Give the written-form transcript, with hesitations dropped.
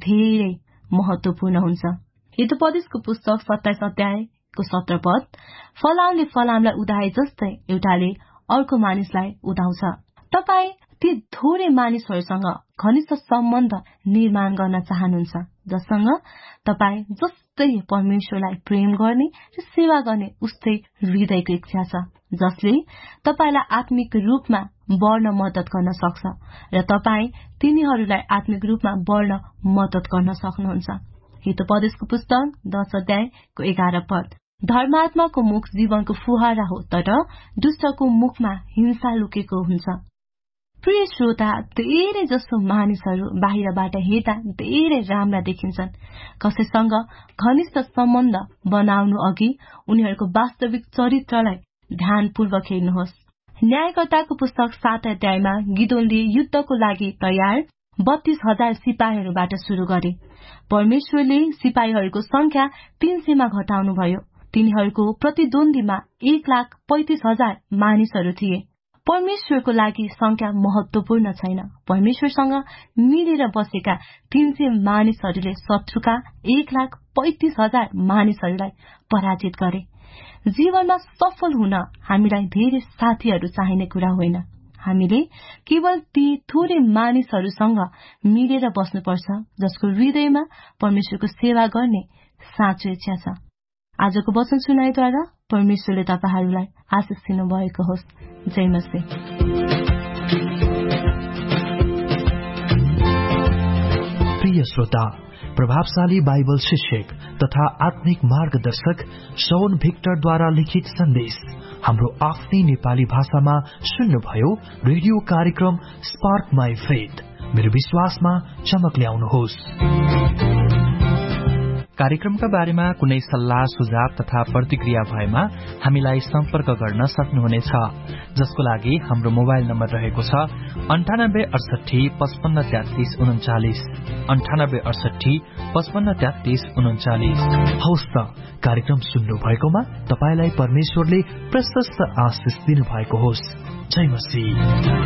धेरै महत्वपूर्ण हुन्छ। हितोपदेशको पुस्तक 27 अध्यायको 17 पद, फलामले फलामलाई उदाए जस्तै एउटाले अर्को मानिसलाई उदाउँछ। तपाई ती थोरै मानिसहरूसँग घनिष्ठ सम्बन्ध निर्माण गर्न चाहनुहुन्छ जससँग तपाई जस्तै परमेश्वरलाई प्रेम गर्ने र सेवा गर्ने उस्तै हृदयको इच्छा छ, जसले तपाईलाई आत्मिक रूपमा बढ्न मद्दत गर्न सक्छ र तपाई तिनीहरूलाई आत्मिक रूपमा बढ्न मद्दत गर्न सक्नुहुन्छ। हितोपदेशको पुस्तक 10 अध्यायको 11 पद, धर्मात्माको मुख जीवनको फुहारा हो, तर दुष्टको मुखमा हिंसा लुकेको हुन्छ। प्रिय श्रोता, धेरै जसो मानिसहरू बाहिरबाट हेर्दा धेरै राम्रा देखिन्छन्। कसैसँग घनिष्ठ सम्बन्ध बनाउनु अघि उनीहरूको वास्तविक चरित्रलाई ध्यानपूर्वक हेर्नुहोस्। न्यायकर्ताको पुस्तक 7 अध्यायमा गिदोनले युद्धको लागि तयार 32,000 सिपाहीहरूबाट शुरू गरे। परमेश्वरले सिपाहीहरूको संख्या 300 मा घटाउनुभयो। तिनीहरूको प्रतिद्वन्दीमा 1,35,000 मानिसहरू थिए। परमेश्वरको लागि संख्या महत्वपूर्ण छैन। परमेश्वरसँग मिलेर बसेका 300 मानिसहरूले शत्रुका 1,35,000 मानिसहरूलाई पराजित गरे। जीवनमा सफल हुन हामीलाई धेरै साथीहरू चाहिने कुरा होइन। हामीले केवल ती थोरै मानिसहरूसँग मिलेर बस्नुपर्छ जसको हृदयमा परमेश्वरको सेवा गर्ने साँचो इच्छा छ। आजको वचन सुनाइद्वारा परमेश्वरले तपाईहरूलाई आशिष दिनु भएको होस्। जय मसीह। प्रिय श्रोता, प्रभावशाली बाइबल शिक्षक तथा आत्मिक मार्गदर्शक शौन भिक्टरद्वारा लिखित सन्देश हाम्रो आफ्नै नेपाली भाषामा सुन्नुभयो। रेडियो कार्यक्रम स्पार्क माई फेथ, मेरो विश्वासमा चमक ल्याउनुहोस्। कार्यक्रमका बारेमा कुनै सल्लाह सुझाव तथा प्रतिक्रिया भएमा हामीलाई सम्पर्क गर्न सक्नुहुनेछ, जसको लागि हाम्रो मोबाइल नम्बर रहेको छ 9868 55 33 39 9868 55 33 39। हवस् त, कार्यक्रम सुन्नु भएकोमा तपाईलाई परमेश्वरले प्रशस्त आशिष दिनु भएको होस्। जय मसीह।